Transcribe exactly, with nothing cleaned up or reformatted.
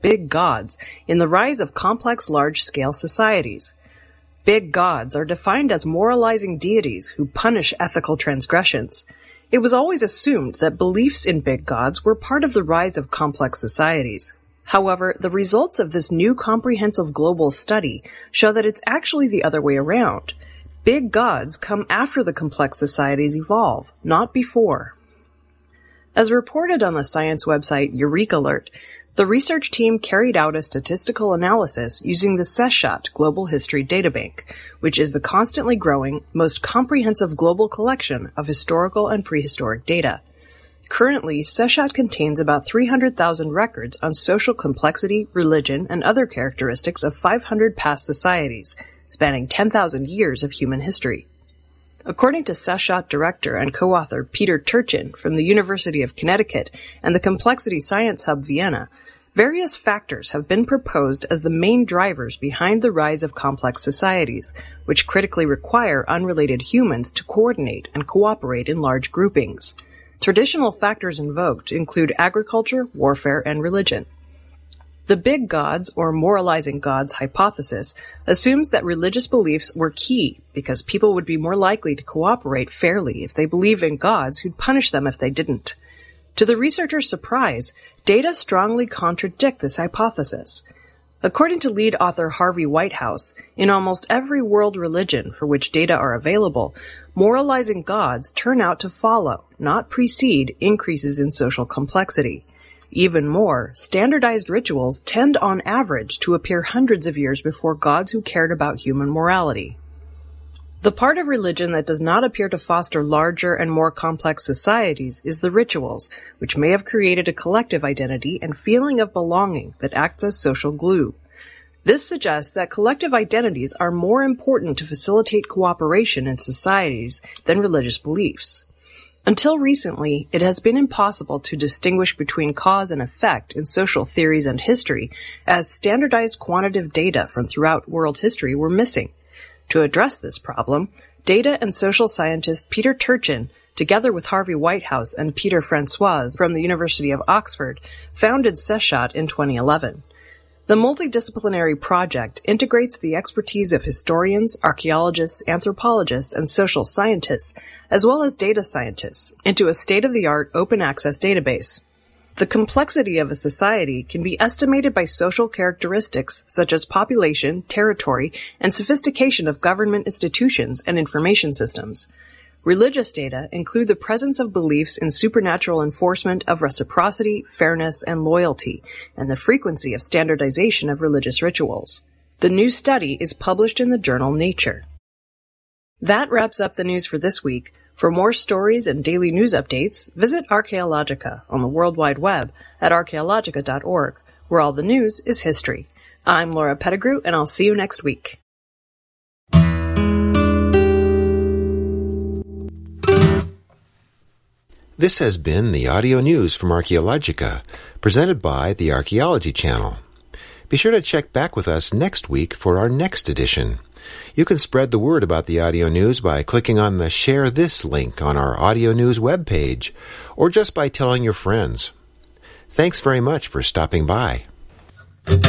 big gods in the rise of complex large-scale societies. Big gods are defined as moralizing deities who punish ethical transgressions. It was always assumed that beliefs in big gods were part of the rise of complex societies. However, the results of this new comprehensive global study show that it's actually the other way around. Big gods come after the complex societies evolve, not before. As reported on the science website EurekAlert, the research team carried out a statistical analysis using the SESHOT Global History Databank, which is the constantly growing, most comprehensive global collection of historical and prehistoric data. Currently, SESHOT contains about three hundred thousand records on social complexity, religion, and other characteristics of five hundred past societies, spanning ten thousand years of human history. According to SESHOT director and co-author Peter Turchin from the University of Connecticut and the Complexity Science Hub Vienna, various factors have been proposed as the main drivers behind the rise of complex societies, which critically require unrelated humans to coordinate and cooperate in large groupings. Traditional factors invoked include agriculture, warfare, and religion. The big gods, or moralizing gods hypothesis, assumes that religious beliefs were key because people would be more likely to cooperate fairly if they believed in gods who'd punish them if they didn't. To the researchers' surprise, data strongly contradict this hypothesis. According to lead author Harvey Whitehouse, in almost every world religion for which data are available, moralizing gods turn out to follow, not precede, increases in social complexity. Even more, standardized rituals tend on average to appear hundreds of years before gods who cared about human morality. The part of religion that does not appear to foster larger and more complex societies is the rituals, which may have created a collective identity and feeling of belonging that acts as social glue. This suggests that collective identities are more important to facilitate cooperation in societies than religious beliefs. Until recently, it has been impossible to distinguish between cause and effect in social theories and history, as standardized quantitative data from throughout world history were missing. To address this problem, data and social scientist Peter Turchin, together with Harvey Whitehouse and Peter Francois from the University of Oxford, founded SESHOT in twenty eleven. The multidisciplinary project integrates the expertise of historians, archaeologists, anthropologists, and social scientists, as well as data scientists, into a state-of-the-art open-access database. The complexity of a society can be estimated by social characteristics such as population, territory, and sophistication of government institutions and information systems. Religious data include the presence of beliefs in supernatural enforcement of reciprocity, fairness, and loyalty, and the frequency of standardization of religious rituals. The new study is published in the journal Nature. That wraps up the news for this week. For more stories and daily news updates, visit Archaeologica on the World Wide Web at archaeologica dot org, where all the news is history. I'm Laura Pettigrew, and I'll see you next week. This has been the audio news from Archaeologica, presented by the Archaeology Channel. Be sure to check back with us next week for our next edition. You can spread the word about the audio news by clicking on the Share This link on our audio news webpage, or just by telling your friends. Thanks very much for stopping by.